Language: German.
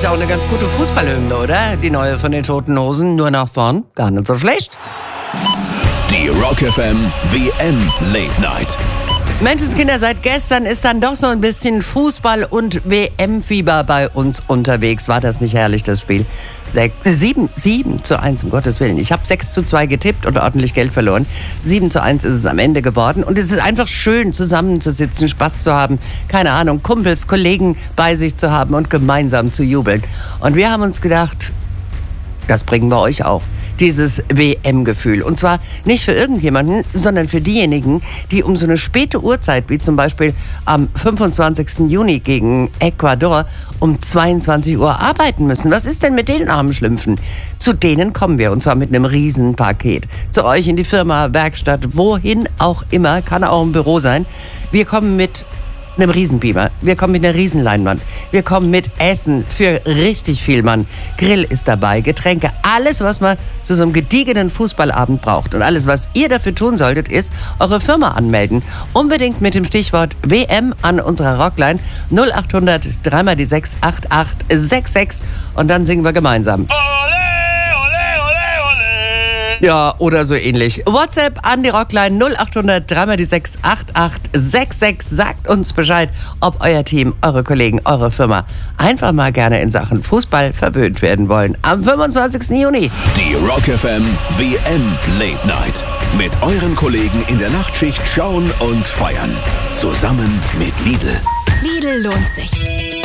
eigentlich auch eine ganz gute Fußballhymne, oder? Die neue von den Toten Hosen, nur nach vorn. Gar nicht so schlecht. Die Rock FM WM Late Night. Menschenskinder, seit gestern ist dann doch so ein bisschen Fußball- und WM-Fieber bei uns unterwegs. War das nicht herrlich, das Spiel? 7:1, um Gottes Willen. Ich habe 6:2 getippt und ordentlich Geld verloren. 7:1 ist es am Ende geworden. Und es ist einfach schön, zusammenzusitzen, Spaß zu haben, keine Ahnung, Kumpels, Kollegen bei sich zu haben und gemeinsam zu jubeln. Und wir haben uns gedacht, das bringen wir euch auch. Dieses WM-Gefühl. Und zwar nicht für irgendjemanden, sondern für diejenigen, die um so eine späte Uhrzeit, wie zum Beispiel am 25. Juni gegen Ecuador, um 22 Uhr arbeiten müssen. Was ist denn mit den armen Schlümpfen? Zu denen kommen wir, und zwar mit einem Riesenpaket. Zu euch in die Firma, Werkstatt, wohin auch immer, kann auch ein Büro sein. Wir kommen mit einem Riesenbeamer, wir kommen mit einer Riesenleinwand, wir kommen mit Essen für richtig viel Mann. Grill ist dabei, Getränke, alles, was man zu so einem gediegenen Fußballabend braucht. Und alles, was ihr dafür tun solltet, ist eure Firma anmelden. Unbedingt mit dem Stichwort WM an unserer Rockline 0800 3 die 6 8866 und dann singen wir gemeinsam. Ja, oder so ähnlich. WhatsApp an die Rockline 0800 3 die 6 8866. Sagt uns Bescheid, ob euer Team, eure Kollegen, eure Firma einfach mal gerne in Sachen Fußball verwöhnt werden wollen. Am 25. Juni. Die Rock FM WM Late Night. Mit euren Kollegen in der Nachtschicht schauen und feiern. Zusammen mit Lidl. Lidl lohnt sich.